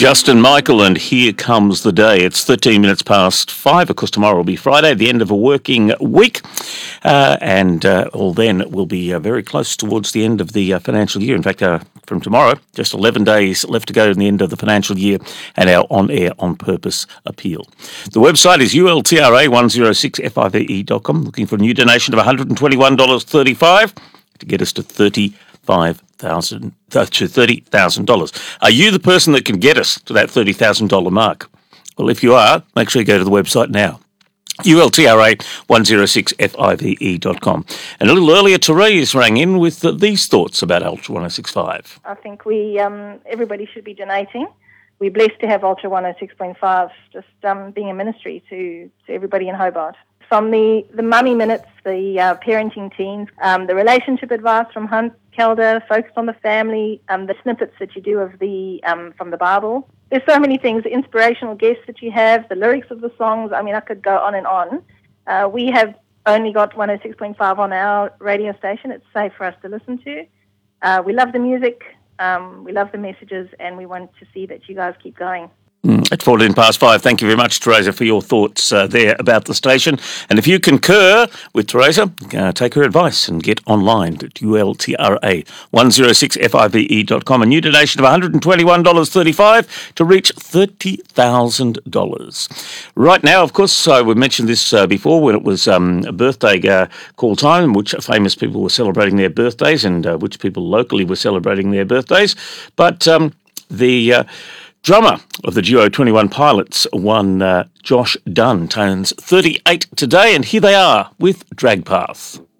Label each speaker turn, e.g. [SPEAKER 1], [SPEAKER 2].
[SPEAKER 1] Justin Michael, and Here Comes the Day. It's 13 minutes past 5. Of course, tomorrow will be Friday, the end of a working week. All then we'll be very close towards the end of the financial year. In fact, from tomorrow, just 11 days left to go to the end of the financial year and our on-air, on-purpose appeal. The website is ultra106five.com. Looking for a new donation of $121.35 to get us to $30,000. Are you the person that can get us to that $30,000 mark? Well, if you are, make sure you go to the website now. ultra106five.com. And a little earlier, Therese rang in with these thoughts about Ultra 106.5.
[SPEAKER 2] I think everybody should be donating. We're blessed to have Ultra 106.5 just being a ministry to everybody in Hobart. From the mummy minutes, the parenting teens, the relationship advice from Hunt Kelder, focused on the family, the snippets that you do of from the Bible. There's so many things, the inspirational guests that you have, the lyrics of the songs. I mean, I could go on and on. We have only got 106.5 on our radio station. It's safe for us to listen to. We love the music, we love the messages, and we want to see that you guys keep going.
[SPEAKER 1] At 14 past 5, thank you very much, Teresa, for your thoughts there about the station. And if you concur with Teresa, take her advice and get online at ultra106five.com. A new donation of $121.35 to reach $30,000. Right now, of course, we mentioned this before when it was a birthday call time, in which famous people were celebrating their birthdays and which people locally were celebrating their birthdays. But the drummer of the duo 21 Pilots, Josh Dunn, turns 38 today, and here they are with Dragpath.